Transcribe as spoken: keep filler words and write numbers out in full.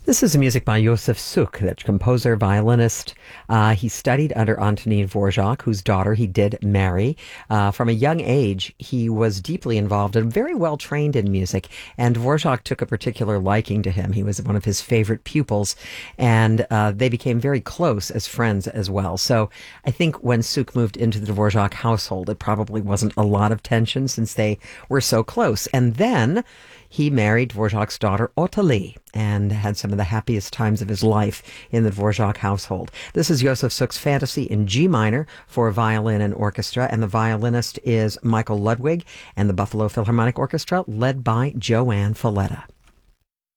This is music by Josef Suk, that composer, violinist. Uh, he studied under Antonin Dvorak, whose daughter he did marry. Uh, from a young age, he was deeply involved and very well trained in music, and Dvorak took a particular liking to him. He was one of his favorite pupils, and uh, they became very close as friends as well. So I think when Suk moved into the Dvorak household, it probably wasn't a lot of tension since they were so close. And then he married Dvorak's daughter, Ottilie, and had some of the happiest times of his life in the Dvorak household. This is Josef Suk's Fantasy in G minor for violin and orchestra, and the violinist is Michael Ludwig, and the Buffalo Philharmonic Orchestra, led by Joanne Falletta.